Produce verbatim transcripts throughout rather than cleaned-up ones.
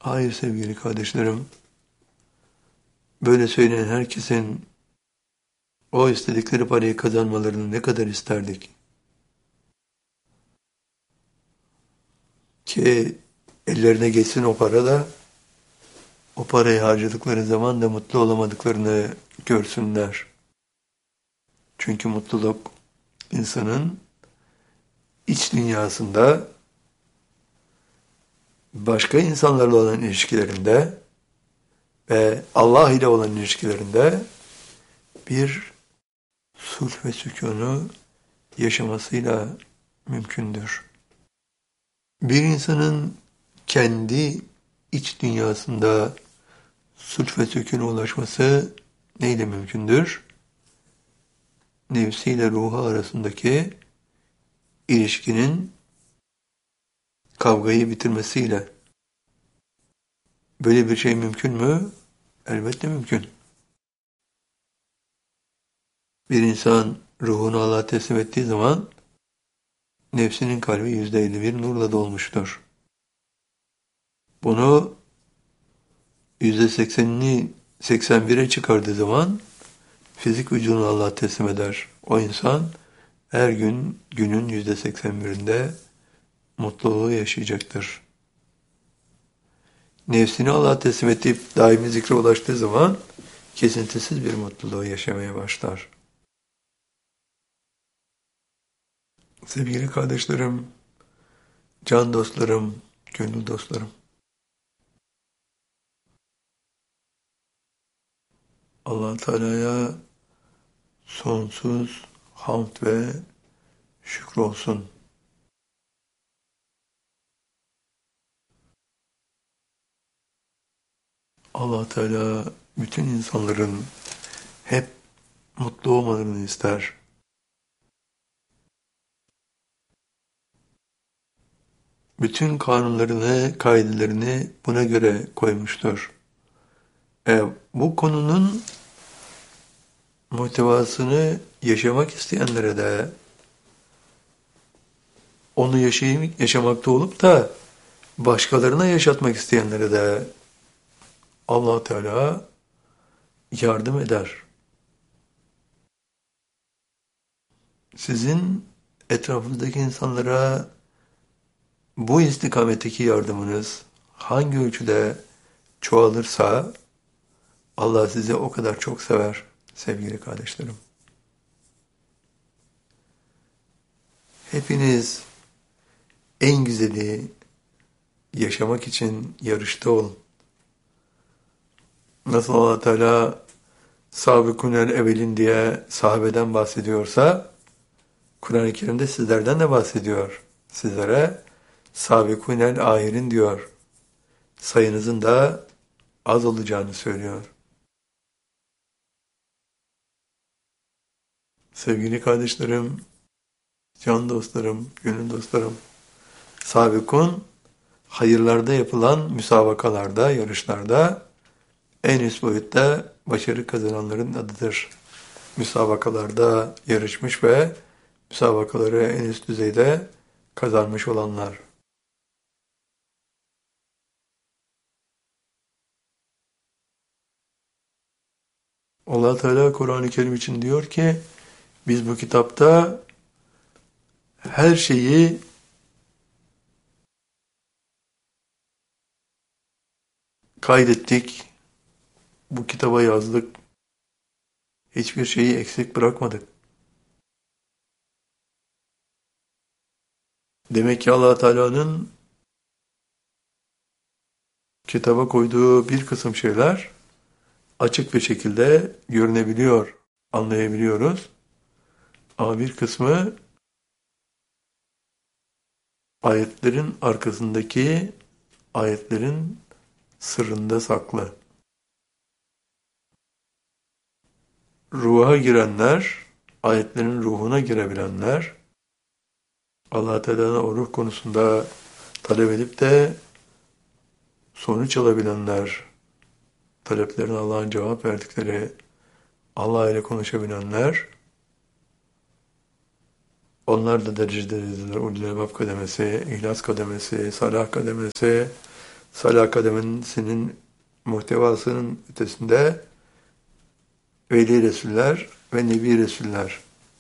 Hayır sevgili kardeşlerim, böyle söyleyen herkesin o istedikleri parayı kazanmalarını ne kadar isterdik ki ellerine geçsin o para da o parayı harcadıkları zaman da mutlu olamadıklarını görsünler. Çünkü mutluluk insanın iç dünyasında başka insanlarla olan ilişkilerinde ve Allah ile olan ilişkilerinde bir sulh ve sükûnu yaşamasıyla mümkündür. Bir insanın kendi iç dünyasında sulh ve sükûna ulaşması neyle mümkündür? Nefsiyle ruhu arasındaki ilişkinin kavgayı bitirmesiyle. Böyle bir şey mümkün mü? Elbette mümkün. Bir insan ruhunu Allah'a teslim ettiği zaman nefsinin kalbi yüzde elli bir nurla dolmuştur. Bunu yüzde seksenini seksen bire çıkardığı zaman fizik vücudunu Allah'a teslim eder. O insan her gün günün yüzde seksen birinde mutluluğu yaşayacaktır. Nefsini Allah'a teslim edip daimi zikre ulaştığı zaman kesintisiz bir mutluluğu yaşamaya başlar. Sevgili kardeşlerim, can dostlarım, gönül dostlarım. Allah Teala'ya sonsuz hamd ve şükür olsun. Allah Teala bütün insanların hep mutlu olmalarını ister. Bütün kanunlarını, kaidelerini buna göre koymuştur. E, bu konunun muhtevasını yaşamak isteyenlere de onu yaşayım, yaşamakta olup da başkalarına yaşatmak isteyenlere de Allah Teala yardım eder. Sizin etrafınızdaki insanlara bu istikametteki yardımınız hangi ölçüde çoğalırsa Allah sizi o kadar çok sever sevgili kardeşlerim. Hepiniz en güzeli yaşamak için yarışta olun. Nasıl Allah Teala sabıkunel evvelin diye sahabeden bahsediyorsa Kur'an-ı Kerim'de sizlerden de bahsediyor. Sizlere sabıkunel ahirin diyor. Sayınızın da az olacağını söylüyor. Sevgili kardeşlerim, can dostlarım, gönül dostlarım, sabıkun hayırlarda yapılan müsabakalarda, yarışlarda en üst boyutta başarı kazananların adıdır. Müsabakalarda yarışmış ve müsabakaları en üst düzeyde kazanmış olanlar. Allah Teala Kur'an-ı Kerim için diyor ki, biz bu kitapta her şeyi kaydettik, bu kitaba yazdık, hiçbir şeyi eksik bırakmadık. Demek ki Allah Teala'nın kitaba koyduğu bir kısım şeyler açık bir şekilde görünebiliyor, anlayabiliyoruz. Ama bir kısmı ayetlerin arkasındaki ayetlerin sırrında saklı. Ruha girenler, ayetlerin ruhuna girebilenler, Allah Teala'nın o ruh konusunda talep edip de sonuç alabilenler, taleplerine Allah'ın cevap verdikleri, Allah ile konuşabilenler, onlar da derece dereceler, ulul-albab kademesi, ihlas kademesi, salah kademesi, Salah kademesinin muhtevasının ötesinde Veli Resuller ve Nebi Resuller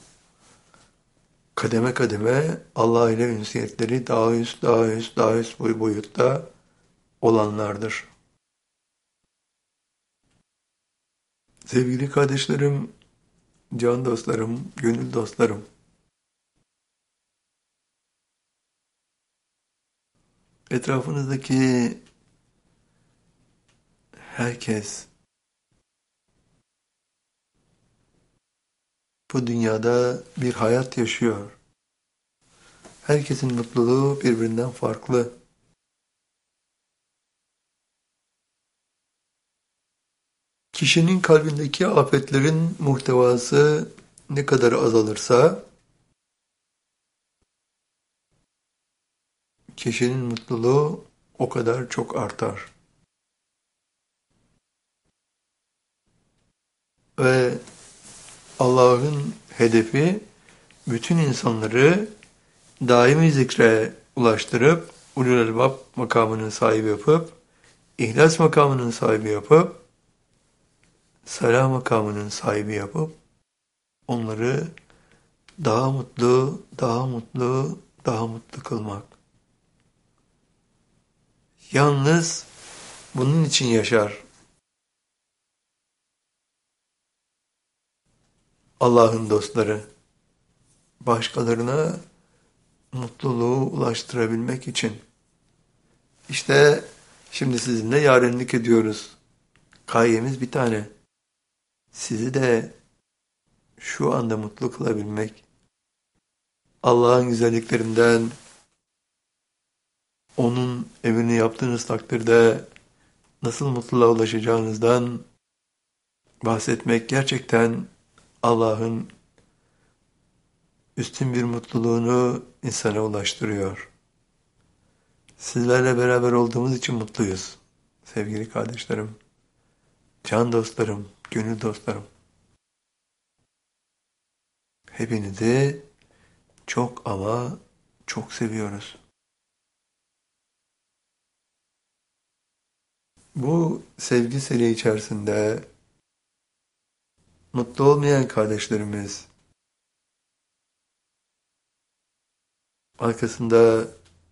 kademe kademe Allah ile ünsiyetleri daha üst, daha üst, daha üst boy boyutta olanlardır. Sevgili kardeşlerim, can dostlarım, gönül dostlarım, etrafınızdaki herkes bu dünyada bir hayat yaşıyor. Herkesin mutluluğu birbirinden farklı. Kişinin kalbindeki afetlerin muhtevası ne kadar azalırsa, kişinin mutluluğu o kadar çok artar. Ve Allah'ın hedefi bütün insanları daimi zikre ulaştırıp, ulul elbab makamının sahibi yapıp, ihlas makamının sahibi yapıp, salah makamının sahibi yapıp, onları daha mutlu, daha mutlu, daha mutlu kılmak. Yalnız bunun için yaşar Allah'ın dostları. Başkalarına mutluluğu ulaştırabilmek için. İşte şimdi sizinle yarenlik ediyoruz. Gayemiz bir tane. Sizi de şu anda mutlu kılabilmek. Allah'ın güzelliklerinden, onun emrini yaptığınız takdirde nasıl mutluluğa ulaşacağınızdan bahsetmek gerçekten Allah'ın üstün bir mutluluğunu insana ulaştırıyor. Sizlerle beraber olduğumuz için mutluyuz. Sevgili kardeşlerim, can dostlarım, gönül dostlarım. Hepinizi çok ama çok seviyoruz. Bu sevgi seri içerisinde mutlu olmayan kardeşlerimiz, arkasında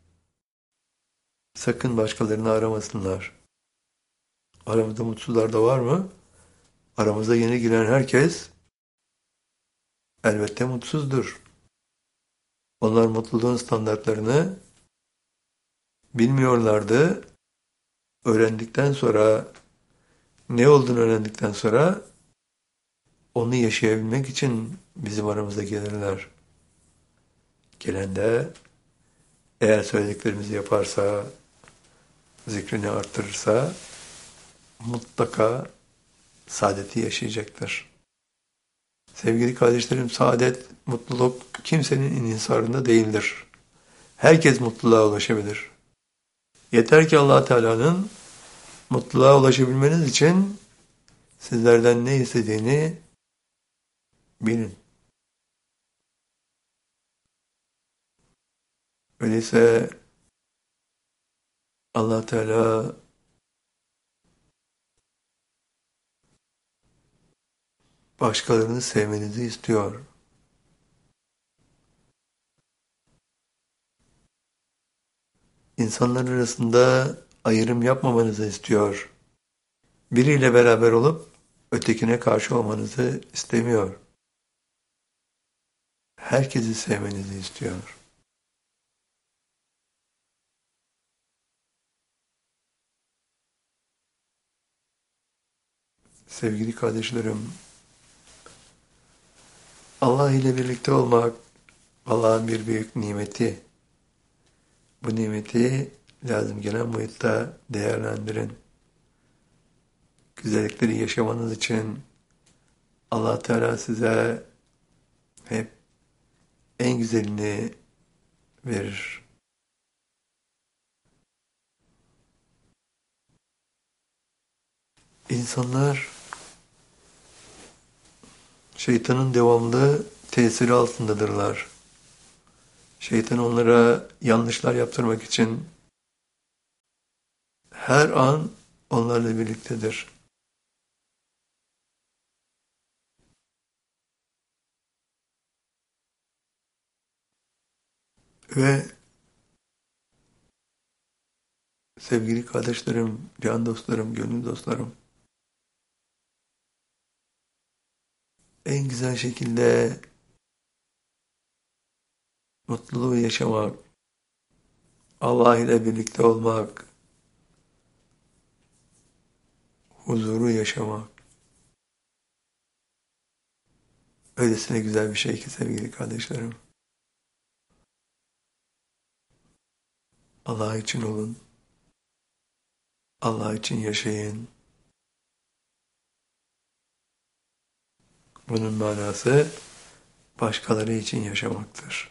sakın başkalarını aramasınlar. Aramızda mutsuzlar da var mı? Aramıza yeni giren herkes elbette mutsuzdur. Onlar mutluluğun standartlarını bilmiyorlardı. Öğrendikten sonra, ne olduğunu öğrendikten sonra onu yaşayabilmek için bizim aramıza gelirler. Gelen de eğer söylediklerimizi yaparsa, zikrini artırırsa mutlaka saadeti yaşayacaktır. Sevgili kardeşlerim, saadet, mutluluk kimsenin inhisarında değildir. Herkes mutluluğa ulaşabilir. Yeter ki Allah Teala'nın mutluluğa ulaşabilmeniz için sizlerden ne istediğini bilin. Öyleyse Allah Teala başkalarını sevmenizi istiyor. İnsanlar arasında ayrım yapmamanızı istiyor. Biriyle beraber olup ötekine karşı olmanızı istemiyor. Herkesi sevmenizi istiyor. Sevgili kardeşlerim, Allah ile birlikte olmak Allah'ın bir büyük nimeti. Bu nimeti lazım gelen boyutta değerlendirin. Güzellikleri yaşamanız için Allah Teala size hep en güzelini verir. İnsanlar şeytanın devamlı tesiri altındadırlar. Şeytan onlara yanlışlar yaptırmak için her an onlarla birliktedir. Ve sevgili kardeşlerim, can dostlarım, gönül dostlarım, en güzel şekilde mutluluğu yaşamak, Allah ile birlikte olmak, huzuru yaşamak, öylesine güzel bir şey ki sevgili kardeşlerim. Allah için olun, Allah için yaşayın. Bunun manası başkaları için yaşamaktır.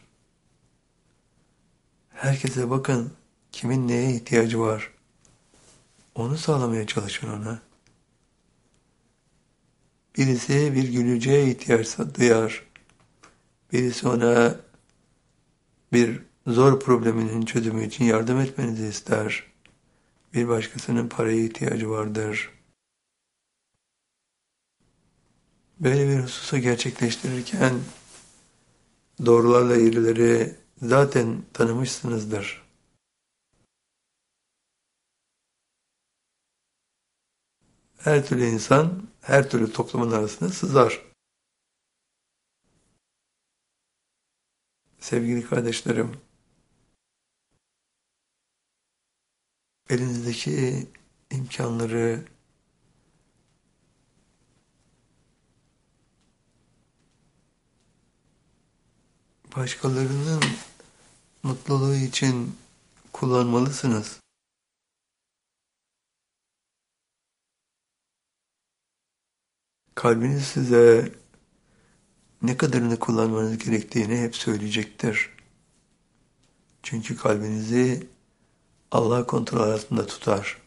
Herkese bakın, kimin neye ihtiyacı var, onu sağlamaya çalışın ona. Birisi bir gülücüğe ihtiyaç duyar, birisi ona bir zor probleminin çözümü için yardım etmenizi ister. Bir başkasının paraya ihtiyacı vardır. Böyle bir hususu gerçekleştirirken doğrularla eğrileri zaten tanımışsınızdır. Her türlü insan, her türlü toplumun arasına sızar. Sevgili kardeşlerim, elinizdeki imkanları başkalarının mutluluğu için kullanmalısınız. Kalbiniz size ne kadarını kullanmanız gerektiğini hep söyleyecektir. Çünkü kalbinizi Allah kontrol altında tutar.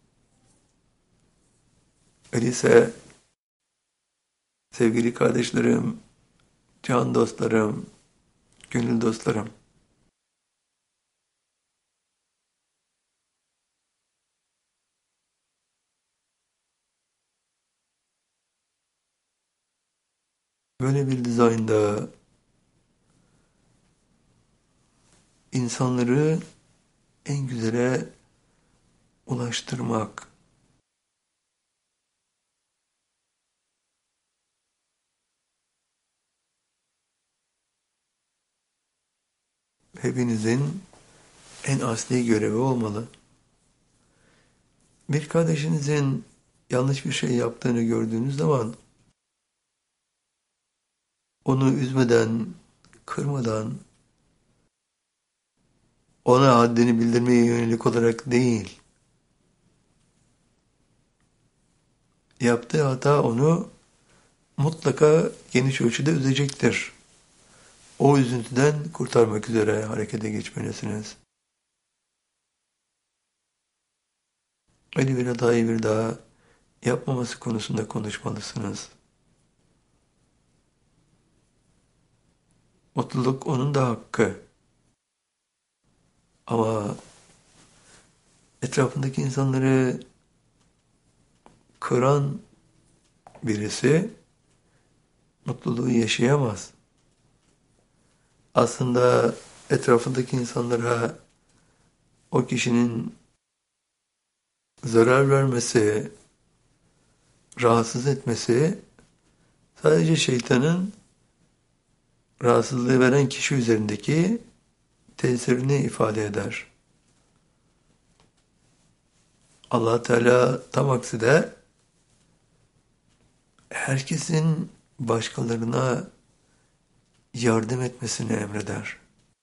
Öyleyse sevgili kardeşlerim, can dostlarım, gönül dostlarım, böyle bir dizaynda insanları en güzele ulaştırmak, hepinizin en asli görevi olmalı. Bir kardeşinizin yanlış bir şey yaptığını gördüğünüz zaman onu üzmeden, kırmadan, ona haddini bildirmeye yönelik olarak değil, yaptığı hata onu mutlaka geniş ölçüde üzecektir. O üzüntüden kurtarmak üzere harekete geçmelisiniz. Öyle bir hatayı bir daha yapmaması konusunda konuşmalısınız. Mutluluk onun da hakkı. Ama etrafındaki insanları kıran birisi mutluluğu yaşayamaz. Aslında etrafındaki insanlara o kişinin zarar vermesi, rahatsız etmesi sadece şeytanın rahatsızlığı veren kişi üzerindeki tesirini ifade eder. Allah Teala tam aksine herkesin başkalarına yardım etmesini emreder.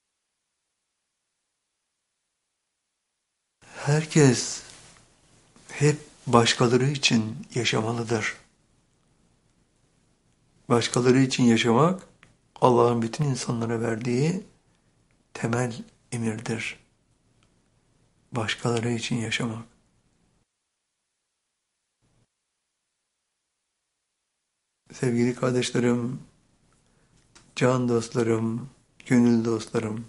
Herkes hep başkaları için yaşamalıdır. Başkaları için yaşamak Allah'ın bütün insanlara verdiği temel emirdir. Başkaları için yaşamak. Sevgili kardeşlerim, can dostlarım, gönül dostlarım,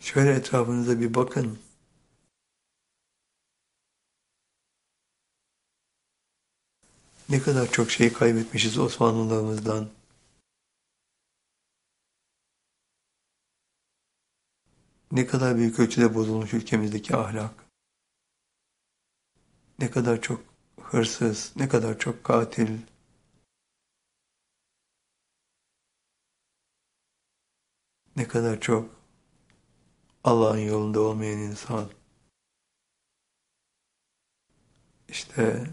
Şöyle etrafınıza bir bakın. Ne kadar çok şey kaybetmişiz Osmanlılığımızdan. Ne kadar büyük ölçüde bozulmuş ülkemizdeki ahlak. Ne kadar çok hırsız, ne kadar çok katil, ne kadar çok Allah'ın yolunda olmayan insan. İşte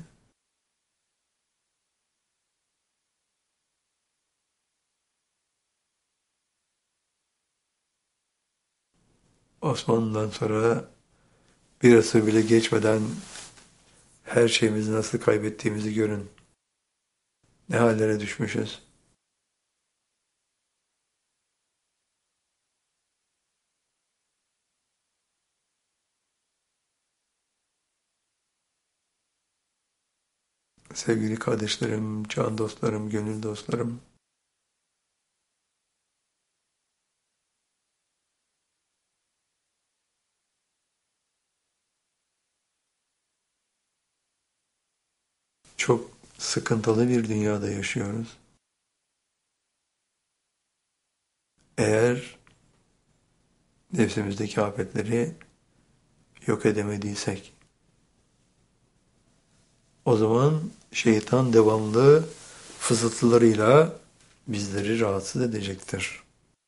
Osmanlı'dan sonra bir asır bile geçmeden her şeyimizi nasıl kaybettiğimizi görün. Ne hallere düşmüşüz. Sevgili kardeşlerim, can dostlarım, gönül dostlarım. Çok sıkıntılı bir dünyada yaşıyoruz. Eğer nefsimizdeki afetleri yok edemediysek, o zaman şeytan devamlı fısıltılarıyla bizleri rahatsız edecektir.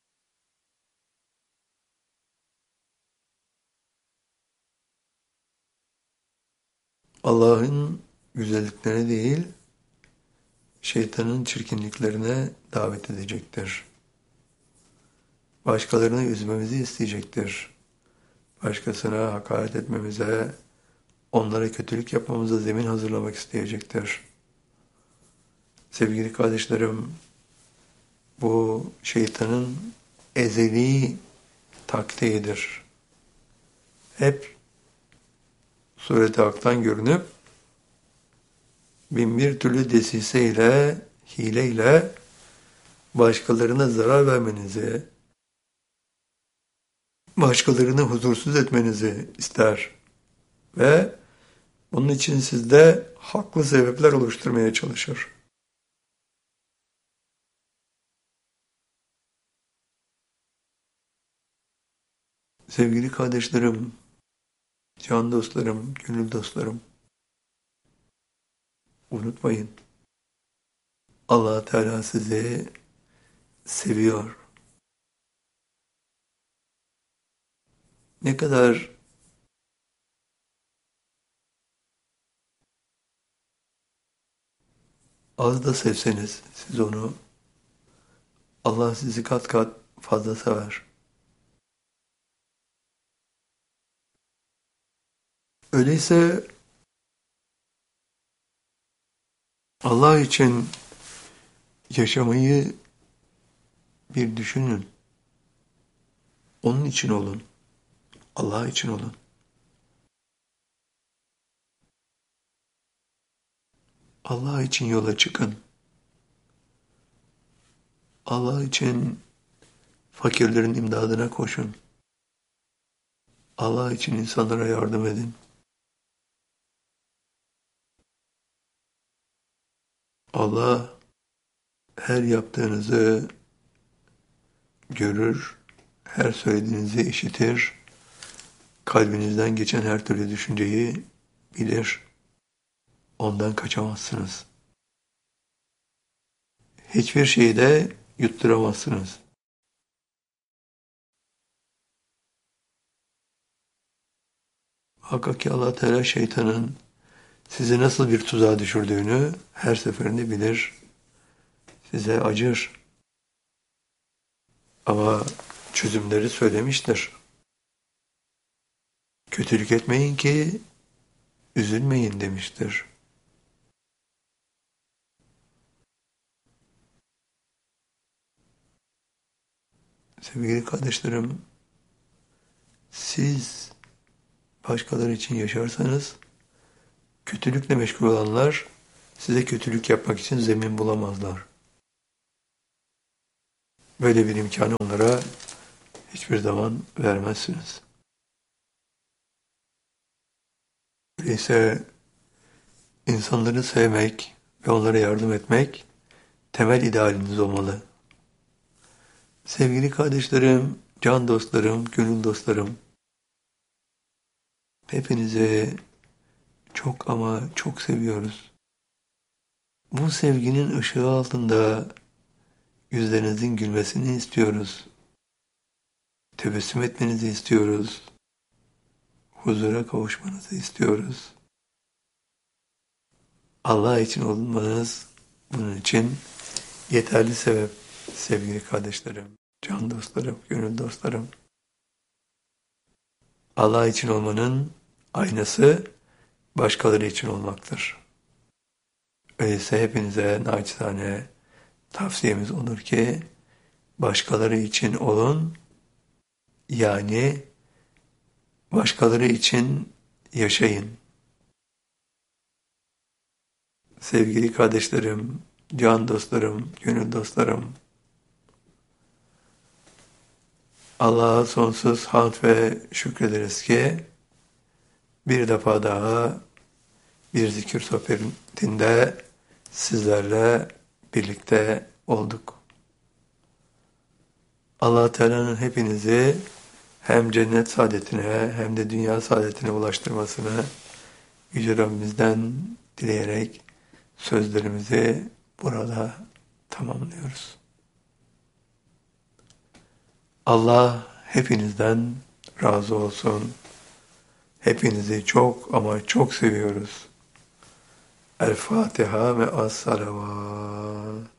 Allah'ın güzelliklerine değil, şeytanın çirkinliklerine davet edecektir. Başkalarını üzmemizi isteyecektir. Başkasına hakaret etmemize, onlara kötülük yapmamıza zemin hazırlamak isteyecektir. Sevgili kardeşlerim, bu şeytanın ezeli taktiğidir. Hep sureti haktan görünüp bin bir türlü desiseyle, hileyle başkalarına zarar vermenizi, başkalarını huzursuz etmenizi ister ve bunun için sizde haklı sebepler oluşturmaya çalışır. Sevgili kardeşlerim, can dostlarım, gönül dostlarım, unutmayın. Allah Teala sizi seviyor. Ne kadar az da sevseniz siz onu, Allah sizi kat kat fazla sever. Öyleyse Allah için yaşamayı bir düşünün. Onun için olun. Allah için olun. Allah için yola çıkın. Allah için fakirlerin imdadına koşun. Allah için insanlara yardım edin. Allah her yaptığınızı görür, her söylediğinizi işitir, kalbinizden geçen her türlü düşünceyi bilir. Ondan kaçamazsınız. Hiçbir şeyi de yutturamazsınız. Hakkak ki Allah Teala şeytanın sizi nasıl bir tuzağa düşürdüğünü her seferinde bilir, size acır. Ama çözümleri söylemiştir. Kötülük etmeyin ki üzülmeyin demiştir. Sevgili kardeşlerim, siz başkaları için yaşarsanız, kötülükle meşgul olanlar size kötülük yapmak için zemin bulamazlar. Böyle bir imkanı onlara hiçbir zaman vermezsiniz. Öyleyse insanları sevmek ve onlara yardım etmek temel idealiniz olmalı. Sevgili kardeşlerim, can dostlarım, gönül dostlarım, hepinizi çok ama çok seviyoruz. Bu sevginin ışığı altında yüzlerinizin gülmesini istiyoruz. Tebessüm etmenizi istiyoruz. Huzura kavuşmanızı istiyoruz. Allah için olmanız bunun için yeterli sebep sevgili kardeşlerim, can dostlarım, gönül dostlarım. Allah için olmanın aynası başkaları için olmaktır. Öyleyse hepinize naçizane tavsiyemiz olur ki başkaları için olun, yani başkaları için yaşayın. Sevgili kardeşlerim, can dostlarım, gönül dostlarım, Allah'a sonsuz hamd ve şükrederiz ki bir defa daha bir zikir sohbetinde sizlerle birlikte olduk. Allah Teala'nın hepinizi hem cennet saadetine hem de dünya saadetine ulaştırmasını Yüce Rabbimizden dileyerek sözlerimizi burada tamamlıyoruz. Allah hepinizden razı olsun. Hepinizi çok ama çok seviyoruz. El Fatiha ve Es-Salavat.